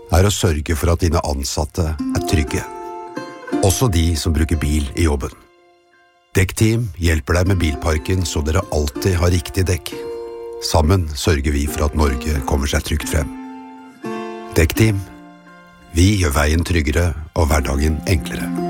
å sørge for at dine ansatte trygge. Også de som bruker bil i jobben. Dekkteam hjelper deg med bilparken så dere alltid har riktig dekk. Sammen sørger vi for at Norge kommer seg trygt frem. Dekkteam. Vi gjør veien tryggere og hverdagen enklere.